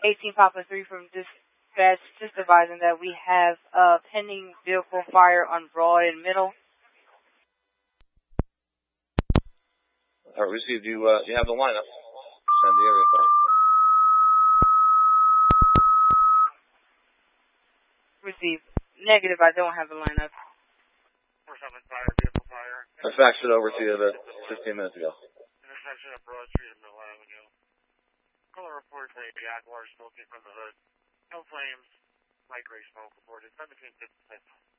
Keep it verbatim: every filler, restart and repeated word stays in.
eighteen Papa three from dispatch, just advising that we have a pending vehicle fire on Broad and Middle. All right, received. You, uh, you have the lineup. Send the area code. Received. Negative, I don't have the lineup. four seven fire, vehicle fire. I faxed it over to you about fifteen minutes ago. Intersection of Broad Street and Middle Avenue. Caller reports a Jaguar smoking from the hood. No flames. Light gray smoke reported. seventeen fifty-six.